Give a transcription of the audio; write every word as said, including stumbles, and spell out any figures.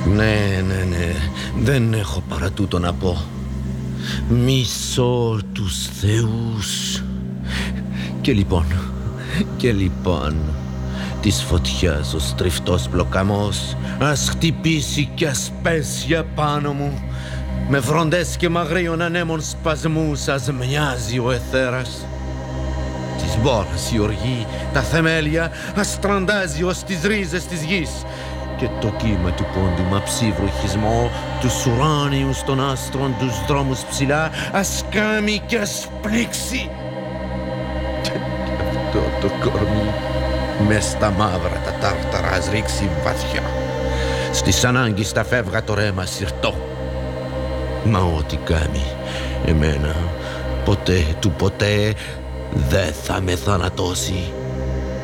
Ναι, ναι, ναι, δεν έχω παρά τούτο να πω. Μισώ τους θεούς. Και λοιπόν, και λοιπόν, της φωτιάς ο στριφτός μπλοκαμός ας χτυπήσει κι ας πέσει απάνω μου. Με βροντές και μαγρίων ανέμων σπασμούς ας μοιάζει ο εθέρας. Της μπόρας η οργή, τα θεμέλια ας τραντάζει ως τις ρίζες της γης. Και το κύμα του πόντου μ' αψύβροχισμό, τους ουράνιους των άστρων, τους δρόμους ψηλά ας κάμει κι ας πνίξει. Και αυτό το κορμί μες στα μαύρα τα τάρταρα ας ρίξει βαθιά. Στις ανάγκες τα φεύγα το ρέμα συρτό. Μα ό,τι κάνει εμένα ποτέ του ποτέ δεν θα με θανατώσει.